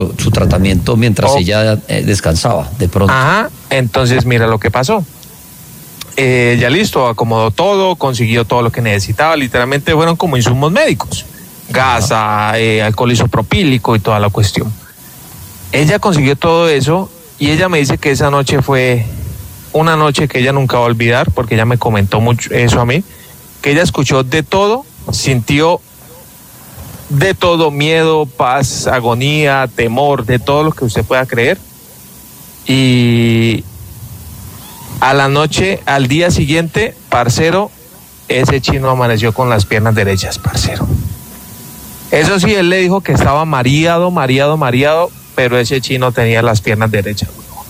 su tratamiento mientras ella descansaba, de pronto. Ajá, entonces mira lo que pasó. Ya listo, acomodó todo, consiguió todo lo que necesitaba, literalmente fueron como insumos médicos, gasa, alcohol isopropílico y toda la cuestión. Ella consiguió todo eso y ella me dice que esa noche fue una noche que ella nunca va a olvidar, porque ella me comentó mucho eso a mí, que ella escuchó de todo, sintió de todo, miedo, paz, agonía, temor, de todo lo que usted pueda creer. Y a la noche, al día siguiente, parcero, ese chino amaneció con las piernas derechas, parcero. Eso sí, él le dijo que estaba mareado, pero ese chino tenía las piernas derechas.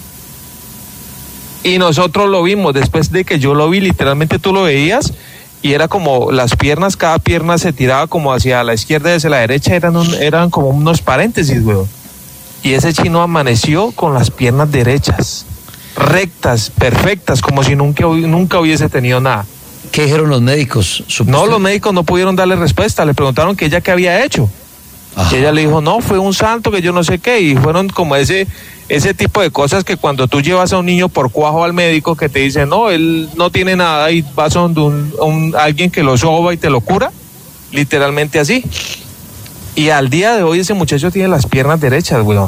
Y nosotros lo vimos, después de que yo lo vi, literalmente tú lo veías, y era como las piernas, cada pierna se tiraba como hacia la izquierda y hacia la derecha, eran como unos paréntesis, weón. Y ese chino amaneció con las piernas derechas, rectas, perfectas, como si nunca hubiese tenido nada. ¿Qué dijeron los médicos? No, los médicos no pudieron darle respuesta, le preguntaron que ella qué había hecho. Y ella le dijo, no, fue un santo que yo no sé qué, y fueron como ese tipo de cosas que cuando tú llevas a un niño por cuajo al médico que te dice, no, él no tiene nada, y vas a alguien que lo soba y te lo cura, literalmente así. Y al día de hoy ese muchacho tiene las piernas derechas, weón.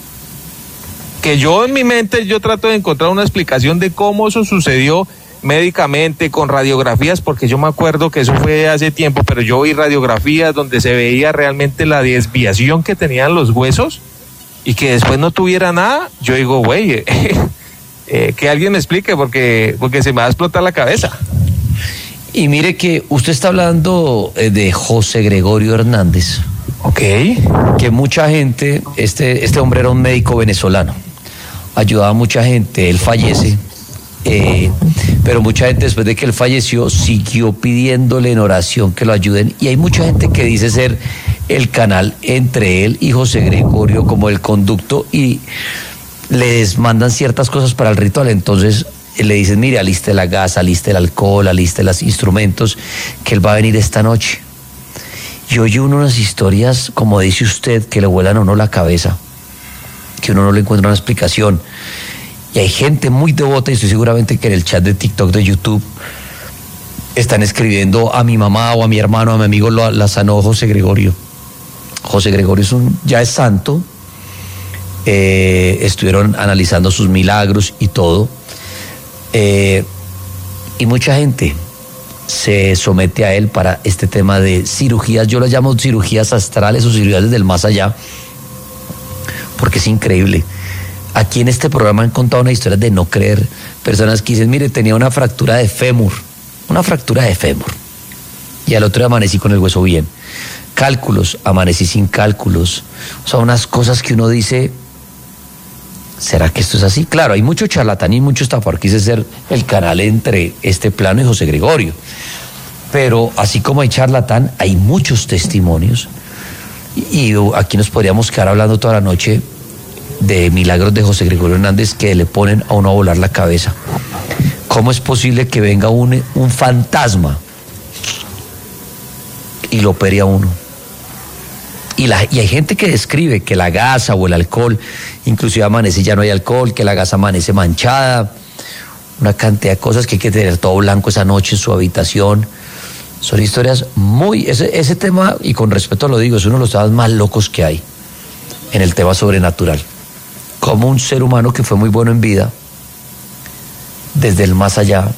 Que yo en mi mente, yo trato de encontrar una explicación de cómo eso sucedió médicamente, con radiografías, porque yo me acuerdo que eso fue hace tiempo, pero yo vi radiografías donde se veía realmente la desviación que tenían los huesos y que después no tuviera nada. Yo digo, güey, que alguien me explique porque se me va a explotar la cabeza. Y mire que usted está hablando de José Gregorio Hernández. Ok. Que mucha gente, este hombre era un médico venezolano, ayudaba a mucha gente, él fallece. Pero mucha gente después de que él falleció siguió pidiéndole en oración que lo ayuden, y hay mucha gente que dice ser el canal entre él y José Gregorio, como el conducto, y les mandan ciertas cosas para el ritual. Entonces le dicen, mire, aliste la gas, aliste el alcohol, aliste los instrumentos, que él va a venir esta noche. Y oye uno unas historias, como dice usted, que le vuelan a uno la cabeza, que uno no le encuentra una explicación. Y hay gente muy devota, y estoy seguramente que en el chat de TikTok, de YouTube, están escribiendo a mi mamá o a mi hermano, a mi amigo, la sanó José Gregorio. José Gregorio ya es santo, estuvieron analizando sus milagros y todo, y mucha gente se somete a él para este tema de cirugías. Yo las llamo cirugías astrales o cirugías del más allá, porque es increíble. Aquí en este programa han contado una historia de no creer, personas que dicen, mire, tenía una fractura de fémur, y al otro día amanecí con el hueso bien. Cálculos, amanecí sin cálculos. O sea, unas cosas que uno dice, ¿será que esto es así? Claro, hay mucho charlatán y mucho estafador, quise ser el canal entre este plano y José Gregorio. Pero así como hay charlatán, hay muchos testimonios, y aquí nos podríamos quedar hablando toda la noche de milagros de José Gregorio Hernández que le ponen a uno a volar la cabeza. ¿Cómo es posible que venga un fantasma y lo opere a uno? Y hay gente que describe que la gasa o el alcohol, inclusive amanece y ya no hay alcohol, que la gasa amanece manchada, una cantidad de cosas, que hay que tener todo blanco esa noche en su habitación. Son historias ese tema, y con respeto lo digo, es uno de los temas más locos que hay en el tema sobrenatural. Como un ser humano que fue muy bueno en vida, desde el más allá,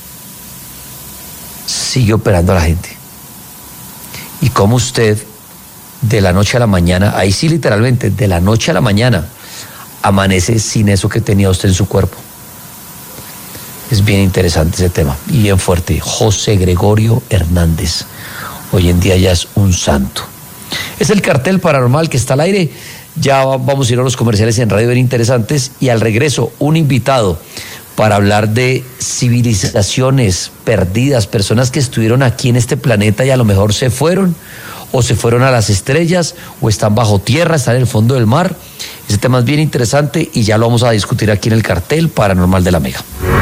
sigue operando a la gente. Y como usted, de la noche a la mañana, ahí sí literalmente, de la noche a la mañana, amanece sin eso que tenía usted en su cuerpo. Es bien interesante ese tema, y bien fuerte. José Gregorio Hernández, hoy en día ya es un santo. Es el cartel paranormal que está al aire. Ya vamos a ir a los comerciales en Radio Bien Interesantes, y al regreso un invitado para hablar de civilizaciones perdidas, personas que estuvieron aquí en este planeta y a lo mejor se fueron, o se fueron a las estrellas, o están bajo tierra, están en el fondo del mar. Ese tema es bien interesante y ya lo vamos a discutir aquí en el cartel paranormal de la Mega.